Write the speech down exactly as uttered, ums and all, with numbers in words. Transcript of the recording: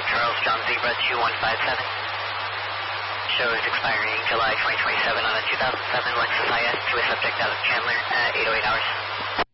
Charles John Zebra two one five seven. Shows expiring July twenty twenty-seven on a two thousand seven Lexus I S to a subject out of Chandler at eight oh eight hours.